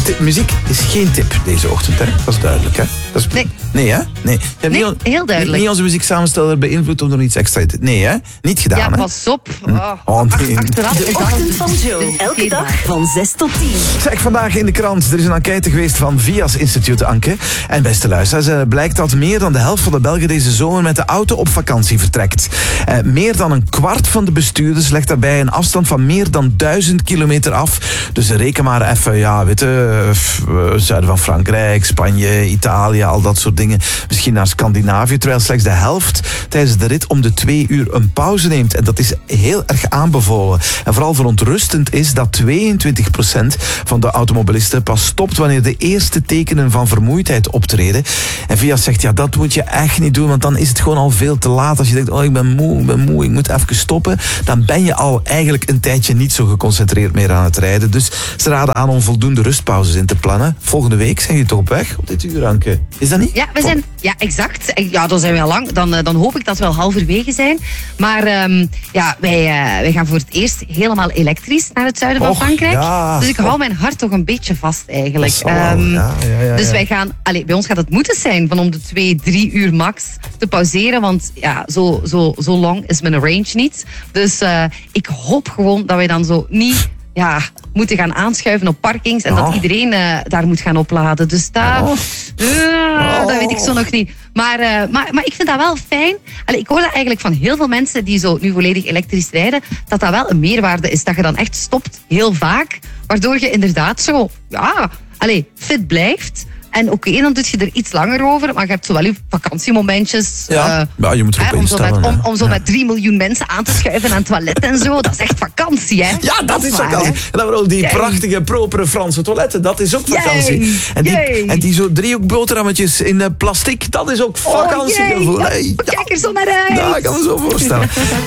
Muziek is geen tip deze ochtend, hè? Dat is duidelijk, hè? Dat is... Nee. Nee, hè? Nee. Nee, heel duidelijk. Niet onze muzieksamensteller beïnvloed om er iets extra in te... Nee, hè? Niet gedaan, Ja, hè? pas op. Nee. Achteraf De is ochtend van Joe. Elke dag van 6 tot 10. Zeg, vandaag in de krant. Er is een enquête geweest van Vias Instituut, Anke. En beste luisteraars, blijkt dat meer dan de helft van de Belgen deze zomer met de auto op vakantie vertrekt. Meer dan een kwart van de bestuurders legt daarbij een afstand van meer dan 1000 kilometer af. Dus reken maar even, ja, weet je, zuiden van Frankrijk, Spanje, Italië, al dat soort dingen. Misschien naar Scandinavië, terwijl slechts de helft tijdens de rit om de 2 uur een pauze neemt. En dat is heel erg aanbevolen. En vooral verontrustend is dat 22% van de automobilisten pas stopt wanneer de eerste tekenen van vermoeidheid optreden. En Vias zegt, ja, dat moet je echt niet doen, want dan is het gewoon al veel te laat. Als je denkt, oh, ik ben moe, ik moet even stoppen, dan ben je al eigenlijk een tijdje niet zo geconcentreerd meer aan het rijden. Dus ze raden aan om voldoende rustpauzes in te plannen. Volgende week zijn jullie toch op weg op dit uur, Anke? Is dat niet? Ja, we zijn... Ja, exact. Ja, dan zijn we al lang. Dan hoop ik dat we al halverwege zijn. Maar wij gaan voor het eerst helemaal elektrisch naar het zuiden van Frankrijk. Ja. Dus ik hou mijn hart toch een beetje vast eigenlijk. Ja. Dus wij gaan... bij ons gaat het moeten zijn van om de 2-3 uur max te pauzeren. Want ja, zo lang is mijn range niet. Dus ik hoop gewoon dat wij dan zo niet... Ja, moeten gaan aanschuiven op parkings en dat iedereen daar moet gaan opladen. Dus dat weet ik zo nog niet. Maar ik vind dat wel fijn. Ik hoor dat eigenlijk van heel veel mensen die zo nu volledig elektrisch rijden, dat wel een meerwaarde is. Dat je dan echt stopt, heel vaak. Waardoor je inderdaad zo, fit blijft. En oké, dan doe je er iets langer over, maar je hebt zo wel je vakantiemomentjes. Ja, je moet erop instellen. Om zo met 3 miljoen mensen aan te schuiven aan het toilet en zo. Dat is echt vakantie, hè? Ja, dat is vakantie. En dan ook die prachtige, propere Franse toiletten. Dat is ook vakantie. En die zo driehoekboterhammetjes in plastic, dat is ook vakantiegevoel. Kijk er zo naar uit. Ja, ik kan me zo voorstellen.